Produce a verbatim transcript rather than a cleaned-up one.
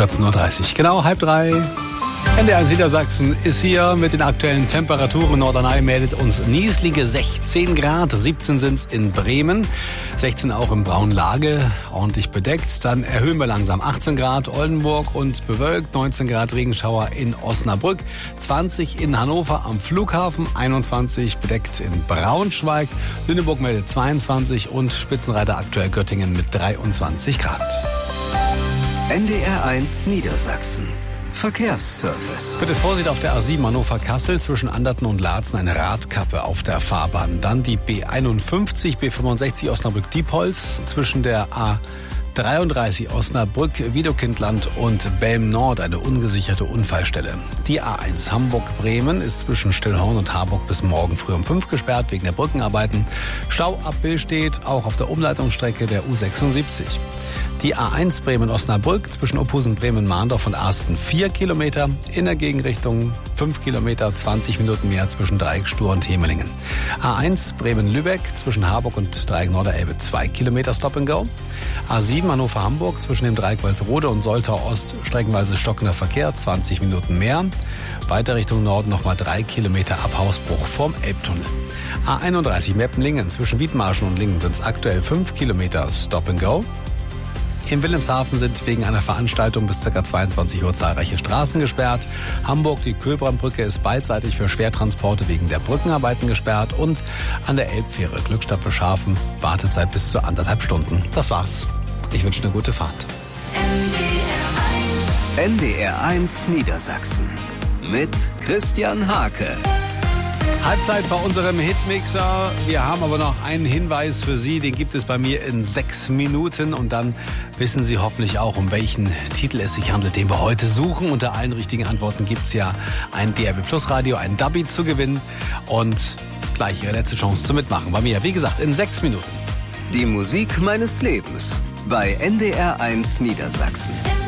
vierzehn Uhr dreißig, genau halb drei. N D R eins Niedersachsen ist hier mit den aktuellen Temperaturen. Norderney meldet uns nieselige sechzehn Grad, siebzehn sind es in Bremen, sechzehn auch im Braunlage, ordentlich bedeckt. Dann erhöhen wir langsam achtzehn Grad Oldenburg und bewölkt, neunzehn Grad Regenschauer in Osnabrück, zwanzig in Hannover am Flughafen, einundzwanzig bedeckt in Braunschweig, Lüneburg meldet zweiundzwanzig und Spitzenreiter aktuell Göttingen mit dreiundzwanzig Grad. N D R eins Niedersachsen. Verkehrsservice. Bitte Vorsicht auf der A sieben Hannover-Kassel zwischen Anderten und Laatzen, eine Radkappe auf der Fahrbahn. Dann die B einundfünfzig, B fünfundsechzig Osnabrück-Diepholz zwischen der A dreiunddreißig Osnabrück-Wiedokindland und Belm Nord, eine ungesicherte Unfallstelle. Die A eins Hamburg-Bremen ist zwischen Stillhorn und Harburg bis morgen früh um fünf gesperrt wegen der Brückenarbeiten. Stau ab Billstedt, auch auf der Umleitungsstrecke der U sechsundsiebzig. Die A eins Bremen-Osnabrück zwischen Ophusen-Bremen-Mahndorf und Arsten vier Kilometer. In der Gegenrichtung fünf Kilometer, zwanzig Minuten mehr zwischen Dreieck-Stur und Hemelingen. A eins Bremen-Lübeck zwischen Harburg und Dreieck Norderelbe zwei Kilometer Stop and Go. A sieben Hannover-Hamburg zwischen dem Dreieck Walsrode und Soltau Ost streckenweise stockender Verkehr, zwanzig Minuten mehr. Weiter Richtung Norden nochmal drei Kilometer ab Hausbruch vom Elbtunnel. A einunddreißig Meppenlingen zwischen Wiedmarschen und Lingen sind es aktuell fünf Kilometer Stop and Go. In Wilhelmshaven sind wegen einer Veranstaltung bis ca. zweiundzwanzig Uhr zahlreiche Straßen gesperrt. Hamburg, die Köhlbrandbrücke ist beidseitig für Schwertransporte wegen der Brückenarbeiten gesperrt. Und an der Elbfähre Glückstadt Schafen Wartezeit bis zu anderthalb Stunden. Das war's. Ich wünsche eine gute Fahrt. N D R eins Niedersachsen mit Christian Hake. Halbzeit bei unserem Hitmixer. Wir haben aber noch einen Hinweis für Sie. Den gibt es bei mir in sechs Minuten. Und dann wissen Sie hoffentlich auch, um welchen Titel es sich handelt, den wir heute suchen. Unter allen richtigen Antworten gibt es ja ein D R B Plus Radio, ein Dubby zu gewinnen. Und gleich Ihre letzte Chance zu mitmachen. Bei mir, wie gesagt, in sechs Minuten. Die Musik meines Lebens bei N D R eins Niedersachsen.